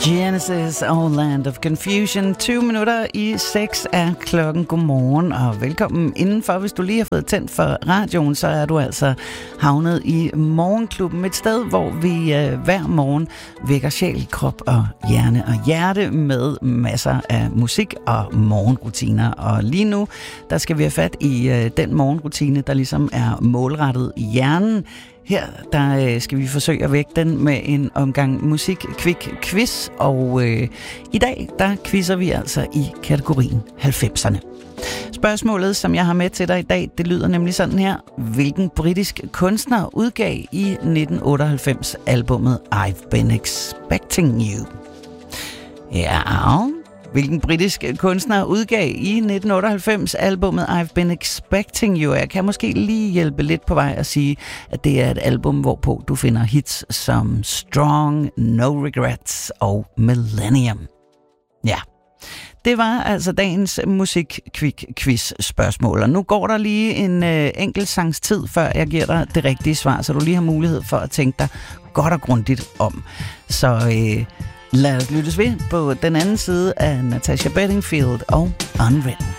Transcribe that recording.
Genesis og Land of Confusion. 20 minutter i 6 er klokken. Godmorgen og velkommen indenfor. Hvis du lige har fået tændt for radioen, så er du altså havnet i Morgenklubben. Et sted, hvor vi hver morgen vækker sjæl, krop og hjerne og hjerte med masser af musik og morgenrutiner. Og lige nu, der skal vi have fat i den morgenrutine, der ligesom er målrettet i hjernen. Her der skal vi forsøge at vække den med en omgang musik-quiz, og i dag der quizzer vi altså i kategorien 90'erne. Spørgsmålet, som jeg har med til dig i dag, det lyder nemlig sådan her. Hvilken britisk kunstner udgav i 1998 albummet I've Been Expecting You? Ja, hvilken britisk kunstner udgav i 1998 albummet I've Been Expecting You? Jeg kan måske lige hjælpe lidt på vej at sige, at det er et album, hvorpå du finder hits som Strong, No Regrets og Millennium. Ja, det var altså dagens musik-quiz-spørgsmål. Og nu går der lige en enkelt sangs tid, før jeg giver dig det rigtige svar, så du lige har mulighed for at tænke dig godt og grundigt om. Så lad os lyttes ved på den anden side af Natasha Bedingfield og Unwritten.